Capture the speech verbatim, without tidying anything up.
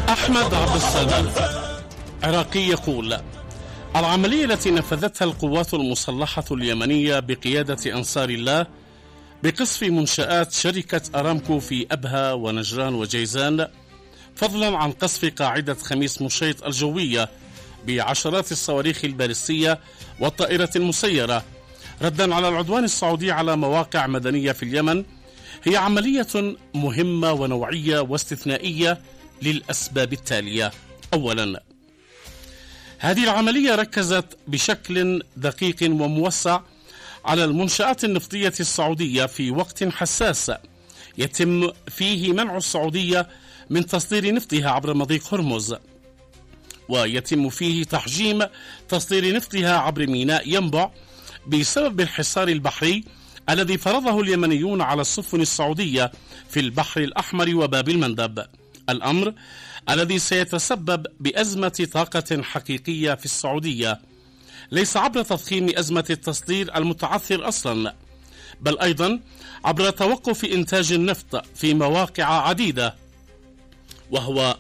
أحمد عبد السلام عراقي يقول: العملية التي نفذتها القوات المسلحة اليمنية بقيادة أنصار الله بقصف منشآت شركة أرامكو في أبها ونجران وجيزان، فضلا عن قصف قاعدة خميس مشيط الجوية بعشرات الصواريخ البالستية والطائرة المسيرة ردا على العدوان السعودي على مواقع مدنية في اليمن، هي عملية مهمة ونوعية واستثنائية للأسباب التالية. أولا، هذه العملية ركزت بشكل دقيق وموسع على المنشآت النفطية السعودية في وقت حساس يتم فيه منع السعودية من تصدير نفطها عبر مضيق هرمز، ويتم فيه تحجيم تصدير نفطها عبر ميناء ينبع بسبب الحصار البحري الذي فرضه اليمنيون على السفن السعودية في البحر الأحمر وباب المندب، الأمر الذي سيتسبب بأزمة طاقة حقيقية في السعودية، ليس عبر تضخيم أزمة التصدير المتعثر أصلا، بل أيضا عبر توقف إنتاج النفط في مواقع عديدة، وهو